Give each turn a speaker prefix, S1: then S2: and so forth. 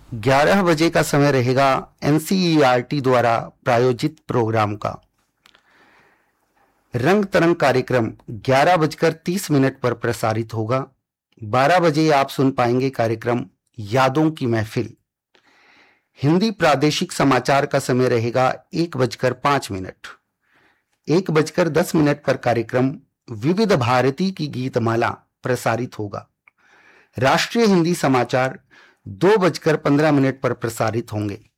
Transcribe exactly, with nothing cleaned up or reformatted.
S1: ग्यारह बजे का समय रहेगा एनसीईआरटी द्वारा प्रायोजित प्रोग्राम का। रंग तरंग कार्यक्रम ग्यारह बजकर तीस मिनट पर प्रसारित होगा। बारह बजे आप सुन पाएंगे कार्यक्रम यादों की महफिल। हिंदी प्रादेशिक समाचार का समय रहेगा एक बजकर पांच मिनट। एक बजकर दस मिनट पर कार्यक्रम विविध भारती की गीतमाला प्रसारित होगा। राष्ट्रीय हिंदी समाचार दो बजकर पंद्रह मिनट पर प्रसारित होंगे।